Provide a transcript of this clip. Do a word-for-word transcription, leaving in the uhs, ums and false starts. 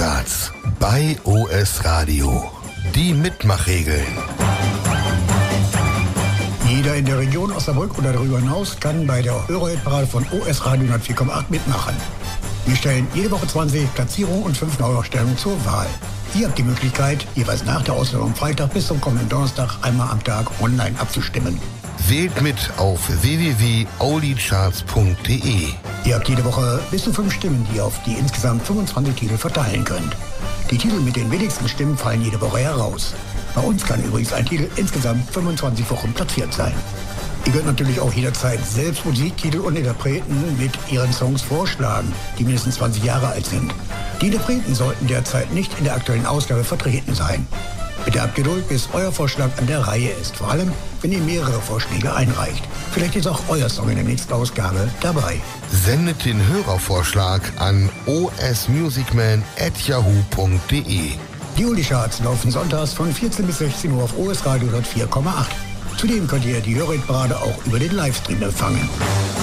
Juli-Charts bei O S Radio. Die Mitmachregeln. Jeder in der Region Osnabrück oder darüber hinaus kann bei der Hörerhitparade von O S Radio hundertvier Komma acht mitmachen. Wir stellen jede Woche zwanzig Platzierungen und fünf Neuausstellungen zur Wahl. Ihr habt die Möglichkeit, jeweils nach der Ausstellung Freitag bis zum kommenden Donnerstag einmal am Tag online abzustimmen. Wählt mit auf w w w punkt aulicharts punkt d e. Ihr habt jede Woche bis zu fünf Stimmen, die ihr auf die insgesamt fünfundzwanzig Titel verteilen könnt. Die Titel mit den wenigsten Stimmen fallen jede Woche heraus. Bei uns kann übrigens ein Titel insgesamt fünfundzwanzig Wochen platziert sein. Ihr könnt natürlich auch jederzeit selbst Musiktitel und Interpreten mit ihren Songs vorschlagen, die mindestens zwanzig Jahre alt sind. Die Interpreten sollten derzeit nicht in der aktuellen Ausgabe vertreten sein. Bitte habt Geduld, bis euer Vorschlag an der Reihe ist. Vor allem, wenn ihr mehrere Vorschläge einreicht. Vielleicht ist auch euer Song in der nächsten Ausgabe dabei. Sendet den Hörervorschlag an o s musicman at yahoo punkt d e. Die Juli-Charts laufen sonntags von vierzehn bis sechzehn Uhr auf O S Radio hundertvier Komma acht. Zudem könnt ihr die Hörerhitparade auch über den Livestream empfangen.